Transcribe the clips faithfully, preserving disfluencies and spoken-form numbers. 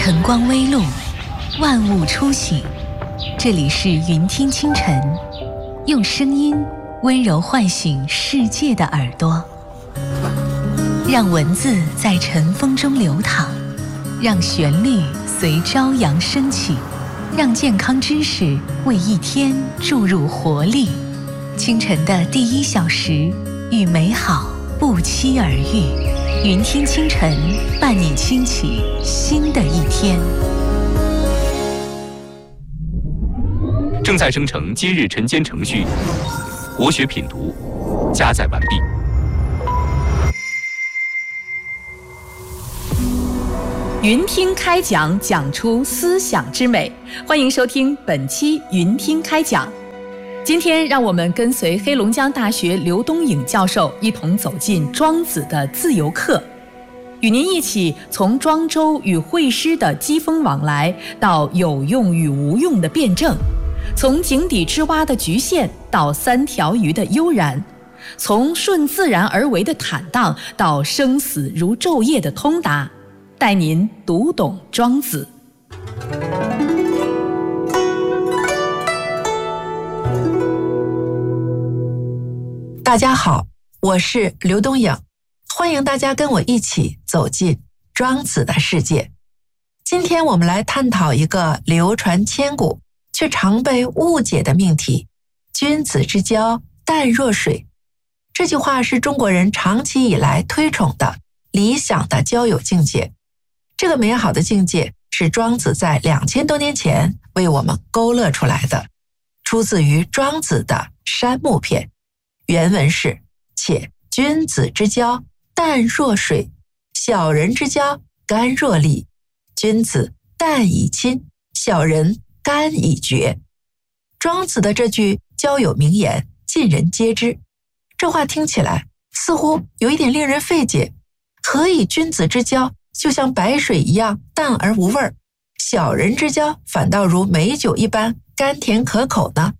晨光微露，万物初醒。这里是云听清晨，用声音温柔唤醒世界的耳朵，让文字在晨风中流淌，让旋律随朝阳升起，让健康知识为一天注入活力。清晨的第一小时，与美好不期而遇。云听清晨，伴你轻启新的一天。 正在生成今日晨间程序，国学品读加载完毕。 云听开讲，讲出思想之美。欢迎收听本期云听开讲。今天让我们跟随黑龙江大学刘东颖教授一同走进庄子的自由课，与您一起从庄周与惠施的机锋往来到有用与无用的辩证，从井底之蛙的局限到三条鱼的悠然，从顺自然而为的坦荡到生死如昼夜的通达，带您读懂庄子。 大家好，我是刘东颖，欢迎大家跟我一起走进庄子的世界。今天我们来探讨一个流传千古却常被误解的命题：君子之交淡若水。这句话是中国人长期以来推崇的理想的交友境界。这个美好的境界是庄子在两千多年前为我们勾勒出来的，出自于庄子的《山木篇》。原文是：且君子之交淡若水，小人之交甘若醴。君子淡以亲，小人甘以绝。庄子的这句交友名言尽人皆知，这话听起来似乎有一点令人费解。何以君子之交就像白水一样淡而无味，小人之交反倒如美酒一般甘甜可口呢？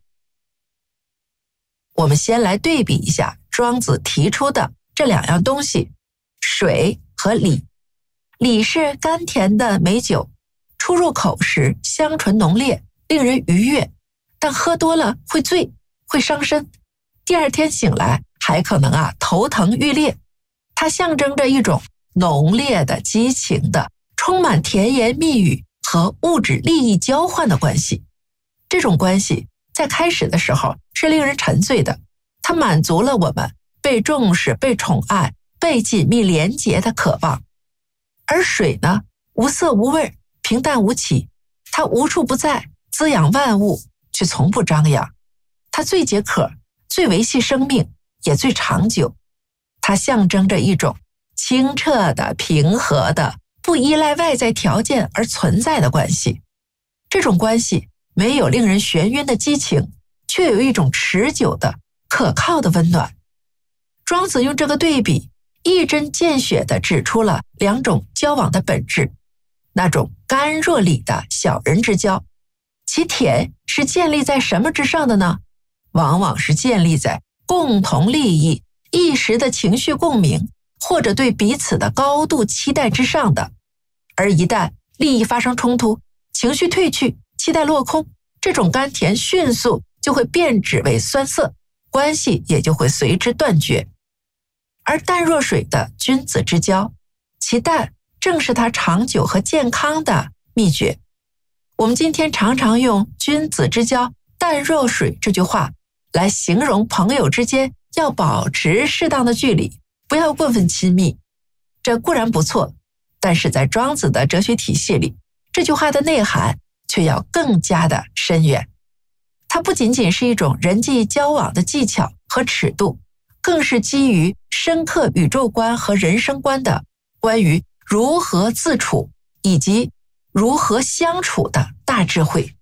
我们先来对比一下庄子提出的这两样东西，水和醴。醴是甘甜的美酒，初入口时香醇浓烈，令人愉悦，但喝多了会醉，会伤身，第二天醒来还可能啊头疼欲裂。它象征着一种浓烈的、激情的、充满甜言蜜语和物质利益交换的关系。这种关系在开始的时候是令人沉醉的，它满足了我们被重视、被宠爱、被紧密连结的渴望。而水呢，无色无味，平淡无奇，它无处不在，滋养万物，却从不张扬。它最解渴，最维系生命，也最长久。它象征着一种清澈的、平和的、不依赖外在条件而存在的关系。这种关系没有令人眩晕的激情，却有一种持久的、可靠的温暖。庄子用这个对比，一针见血地指出了两种交往的本质。那种甘若醴的小人之交，其甜是建立在什么之上的呢？往往是建立在共同利益、一时的情绪共鸣，或者对彼此的高度期待之上的。而一旦利益发生冲突，情绪退去，期待落空，这种甘甜迅速就会变质为酸涩，关系也就会随之断绝。而淡若水的君子之交，其淡正是它长久和健康的秘诀。我们今天常常用君子之交淡若水这句话来形容朋友之间要保持适当的距离，不要过分亲密。这固然不错，但是在庄子的哲学体系里，这句话的内涵却要更加的深远。它不仅仅是一种人际交往的技巧和尺度，更是基于深刻宇宙观和人生观的关于如何自处以及如何相处的大智慧。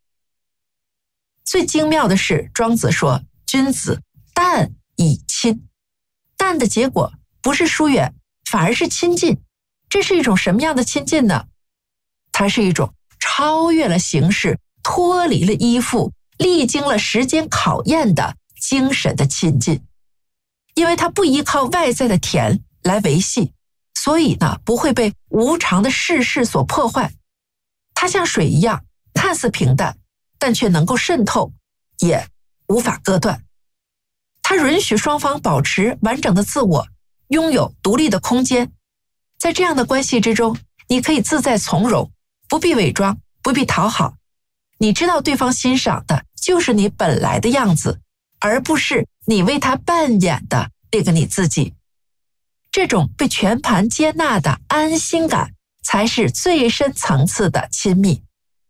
最精妙的是，庄子说君子淡以亲。淡的结果不是疏远，反而是亲近。这是一种什么样的亲近呢？它是一种超越了形式，脱离了依附，历经了时间考验的精神的亲近。因为它不依靠外在的甜来维系，所以呢不会被无常的世事所破坏， 它像水一样，看似平淡，但却能够渗透，也无法割断。它允许双方保持完整的自我，拥有独立的空间。在这样的关系之中，你可以自在从容，不必伪装，不必讨好。你知道对方欣赏的就是你本来的样子，而不是你为他扮演的那个你自己。这种被全盘接纳的安心感，才是最深层次的亲密。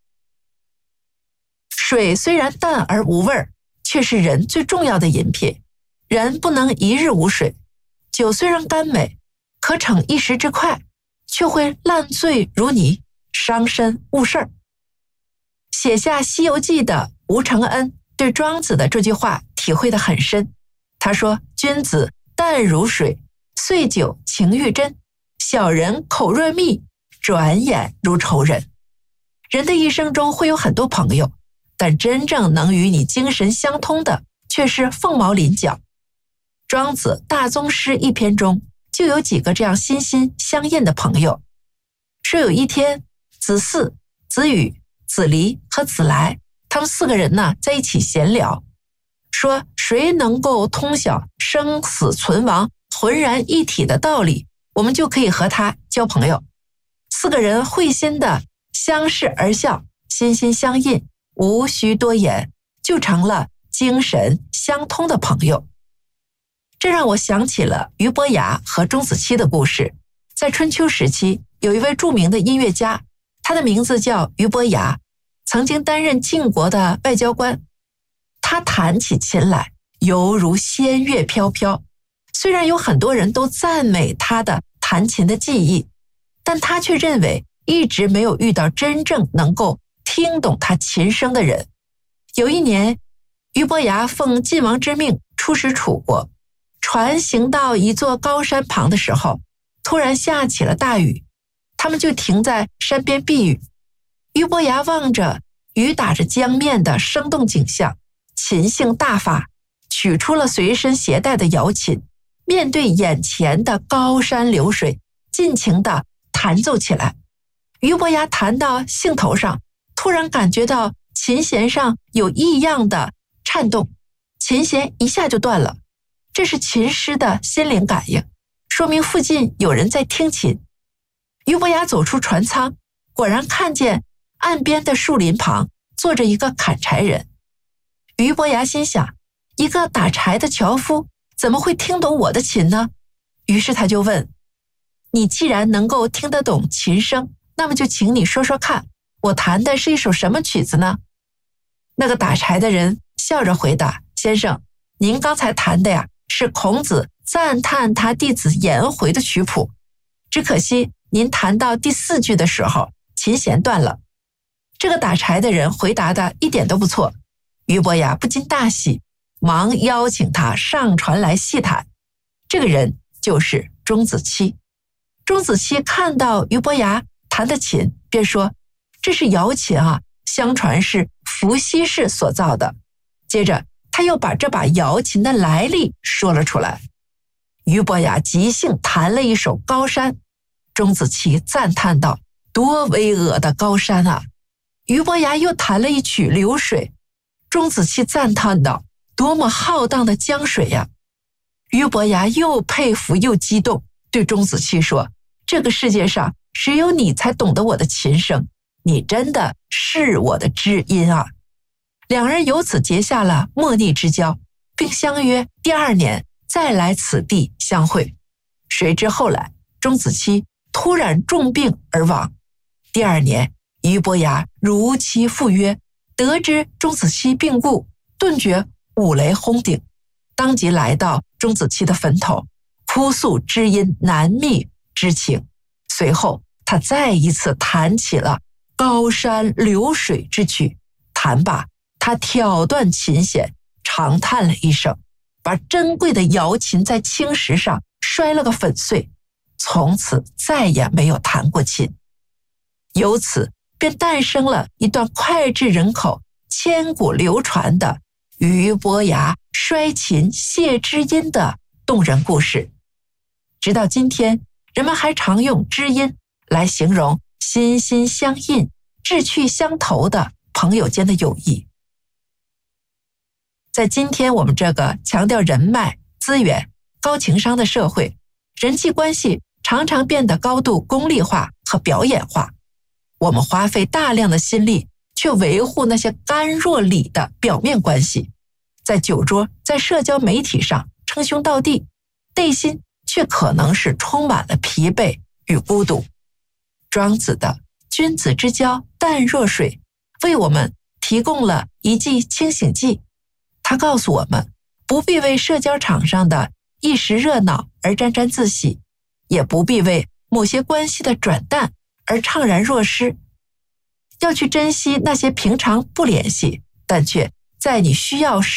水虽然淡而无味，却是人最重要的饮品。人不能一日无水。酒虽然甘美，可逞一时之快，却会烂醉如泥，伤身误事儿。写下《西游记》的吴承恩对庄子的这句话体会得很深。他说：君子淡如水，岁久情愈真，小人口若蜜，转眼如仇人。人的一生中会有很多朋友，但真正能与你精神相通的却是凤毛麟角。庄子大宗师一篇中就有几个这样心心相印的朋友。说有一天，子嗣、子羽、子离和子来，他们四个人呢在一起闲聊，说谁能够通晓生死存亡浑然一体的道理，我们就可以和他交朋友。四个人会心的相视而笑，心心相印，无需多言，就成了精神相通的朋友。这让我想起了俞伯牙和钟子期的故事。在春秋时期，有一位著名的音乐家，他的名字叫俞伯牙，曾经担任晋国的外交官。他弹起琴来，犹如仙乐飘飘。虽然有很多人都赞美他的弹琴的技艺，但他却认为一直没有遇到真正能够听懂他琴声的人。有一年，俞伯牙奉晋王之命出使楚国，船行到一座高山旁的时候，突然下起了大雨，他们就停在山边避雨。俞伯牙望着雨打着江面的生动景象，琴性大发，取出了随身携带的瑶琴，面对眼前的高山流水，尽情地弹奏起来。俞伯牙弹到兴头上，突然感觉到琴弦上有异样的颤动，琴弦一下就断了。这是琴师的心灵感应，说明附近有人在听琴。俞伯牙走出船舱，果然看见岸边的树林旁坐着一个砍柴人。俞伯牙心想，一个打柴的樵夫怎么会听懂我的琴呢？于是他就问，你既然能够听得懂琴声，那么就请你说说看，我弹的是一首什么曲子呢？那个打柴的人笑着回答，先生，您刚才弹的呀，是孔子赞叹他弟子颜回的曲谱，只可惜您弹到第四句的时候，琴弦断了。这个打柴的人回答的一点都不错，俞伯牙不禁大喜，忙邀请他上船来细谈。这个人就是钟子期。钟子期看到俞伯牙弹的琴，便说，这是瑶琴啊，相传是伏羲氏所造的。接着他又把这把瑶琴的来历说了出来。俞伯牙即兴弹了一首《高山》，钟子期赞叹道，多巍峨的高山啊！俞伯牙又弹了一曲《流水》，钟子期赞叹道，多么浩荡的江水呀！俞伯牙又佩服又激动，对钟子期说，这个世界上只有你才懂得我的琴声，你真的是我的知音啊！两人由此结下了莫逆之交，并相约第二年再来此地相会。谁知后来钟子期突然重病而亡。第二年，俞伯牙如期赴约，得知钟子期病故，顿觉五雷轰顶，当即来到钟子期的坟头，哭诉知音难觅之情。随后他再一次弹起了高山流水之曲，弹罢他挑断琴弦，长叹了一声，把珍贵的瑶琴在青石上摔了个粉碎，从此再也没有弹过琴。由此便诞生了一段脍炙人口、千古流传的俞伯牙摔琴谢知音的动人故事。直到今天，人们还常用知音来形容心心相印、 志趣相投的朋友间的友谊。在今天我们这个强调人脉、资源、高情商的社会，人际关系常常变得高度功利化和表演化，我们花费大量的心力去维护那些干若里的表面关系，在酒桌、在社交媒体上称兄道弟，内心却可能是充满了疲惫与孤独。庄子的君子之交淡若水为我们提供了一剂清醒剂，他告诉我们，不必为社交场上的一时热闹而沾沾自喜，也不必为某些关系的转淡而怅然若失，要去珍惜那些平常不联系，但却在你需要时